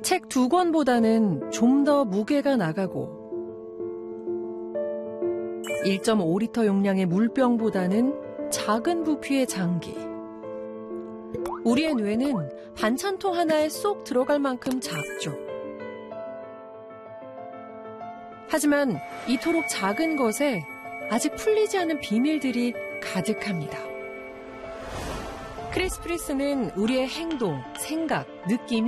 책 2권보다는 좀 더 무게가 나가고 1.5리터 용량의 물병보다는 작은 부피의 장기. 우리의 뇌는 반찬통 하나에 쏙 들어갈 만큼 작죠. 하지만 이토록 작은 것에 아직 풀리지 않은 비밀들이 가득합니다. 크리스 프리스는 우리의 행동, 생각, 느낌이